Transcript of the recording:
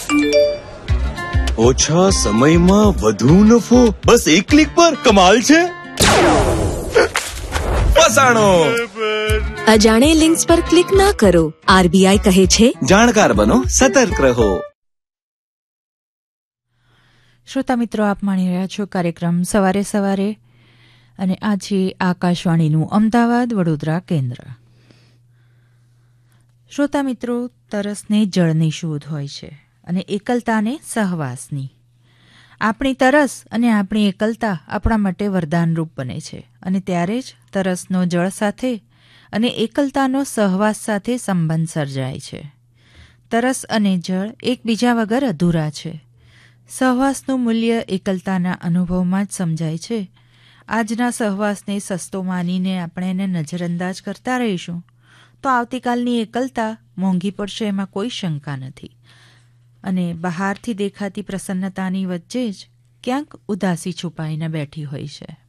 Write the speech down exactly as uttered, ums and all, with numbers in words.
ઓછા સમયમાં વધુ નફો, બસ એક ક્લિક પર. કમાલ છે. ફસાણો. અજાણે લિંક્સ પર ક્લિક ના કરો. આરબીઆઈ કહે છે, જાણકાર બનો, સતર્ક રહો. શ્રોતા મિત્રો, આપ માણી રહ્યા છો કાર્યક્રમ સવારે સવારે, અને આ છે આકાશવાણીનું અમદાવાદ વડોદરા કેન્દ્ર. શ્રોતા મિત્રો, તરસને જળની શોધ હોય છે અને એકલતાને સહવાસની. આપણી તરસ અને આપણી એકલતા આપણા માટે વરદાનરૂપ બને છે, અને ત્યારે જ તરસનો જળ સાથે અને એકલતાનો સહવાસ સાથે સંબંધ સર્જાય છે. તરસ અને જળ એકબીજા વગર અધૂરા છે. સહવાસનું મૂલ્ય એકલતાના અનુભવમાં જ સમજાય છે. આજના સહવાસને સસ્તો માનીને આપણે એને નજરઅંદાજ કરતા રહીશું તો આવતીકાલની એકલતા મોંઘી પડશે, એમાં કોઈ શંકા નથી. અને બહારથી દેખાતી પ્રસન્નતાની વચ્ચે જ ક્યાંક ઉદાસી છુપાઈને બેઠી હોય છે.